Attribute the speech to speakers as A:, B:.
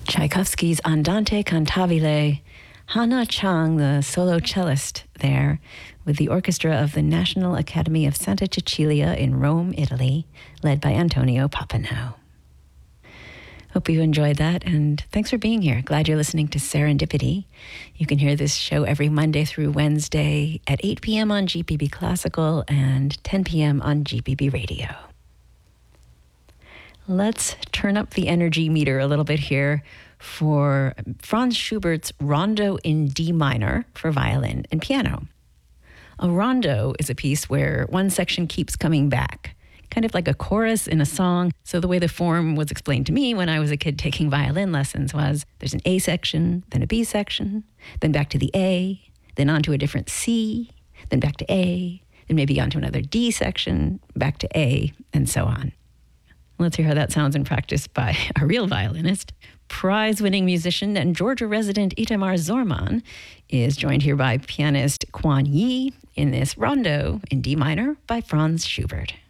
A: Tchaikovsky's Andante Cantabile, Hannah Chang, the solo cellist there, with the orchestra of the National Academy of Santa Cecilia in Rome, Italy, led by Antonio Pappano. Hope you enjoyed that, and thanks for being here. Glad you're listening to Serendipity. You can hear this show every Monday through Wednesday at 8 p.m. on GPB Classical and 10 p.m. on GPB Radio. Let's turn up the energy meter a little bit here for Franz Schubert's Rondo in D minor for violin and piano. A rondo is a piece where one section keeps coming back, kind of like a chorus in a song. So the way the form was explained to me when I was a kid taking violin lessons was there's an A section, then a B section, then back to the A, then on to a different C, then back to A, then maybe on to another D section, back to A, and so on. Let's hear how that sounds in practice by a real violinist. Prize-winning musician and Georgia resident Itamar Zorman is joined here by pianist Quan Yi in this rondo in D minor by Franz Schubert.